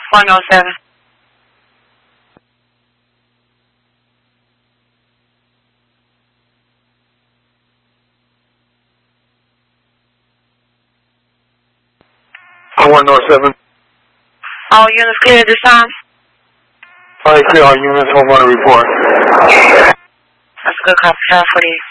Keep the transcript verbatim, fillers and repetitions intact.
one oh seven. one oh seven. All units clear at this time? All right, clear all units. Home on a report. That's a good copy. five forty-eight.